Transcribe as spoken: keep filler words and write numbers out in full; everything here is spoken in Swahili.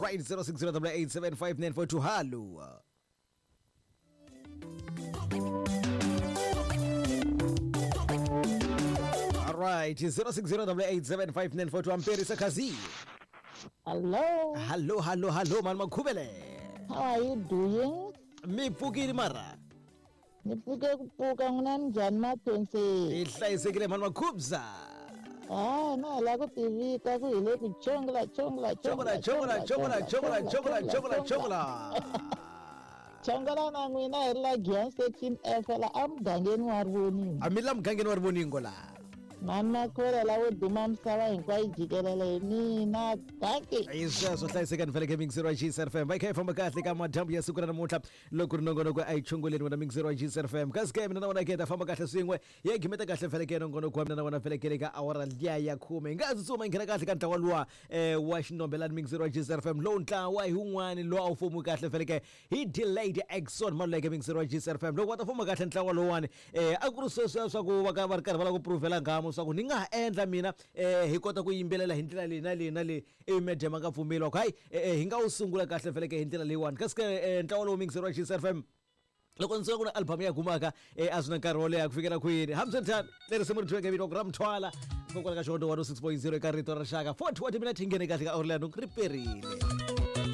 right, zero six zero eight seven five nine four two. Hello. All right, zero six zero eight seven five nine four two. Ampere Sakazi. Hello. Hello, hello, hello, man Makubele. How are you doing? Mi Pukiri Mara. Nipuke kupuka unanjani maphonsi. Ihlayisekile man Makubza. Ah, no la ku T V ka ku ile ku chongla chongla Chongla chongla chongla chongla chongla chongla chongla. Chongla na mina ela Giant Station F la amgangeni wa Riboni. Amila mgangeni wa Riboni ngola. Mama khona la wo duma msaba hinkwayo jikelele mina danke. Isa so hlayiseka niveleke mingzero G S F M. Bayikhe famba kahle ka madambu ya siku namuhla lokhu nongonoko ayichunguleni wena mingzero G S F M. Kasike mina nawana ke famba kahle swin'we. Yegimeta kahle veleke nongonoko mina nawana velekele ka awara liya ya khume. Ngazi suma ngena kahle ka ntawalwa eh wa xinombelani mingzero G S F M. Lo ntlawa hi un'wani lo awufomu kahle veleke. He delayed Exxon maluleke mingzero G S F M. Loko wa ta fuma kahle ntlawa lowani eh akuri sweswo swa ku va ka va ri karhi va la ku provela ngamo swa ku ni nga endla mina eh hi kota ku yimbelela hi ndlela leyi na leyi na leyi emedema nga pfumeli ku hayi hi nga usungula kahle veleke hi ndlela leyiwani kasike ntlawa lowu mingzero G S F M loko ndzi ku na album ya gumaka azina nkarhi wo leha ku fikela kwini hamsenthan leri simu ri thweke vito ku ramthwala kokwala ka xondo one oh six point zero eka rito ra rixaka forty wa timinete hi nghene kahle ka Orlando ri perile.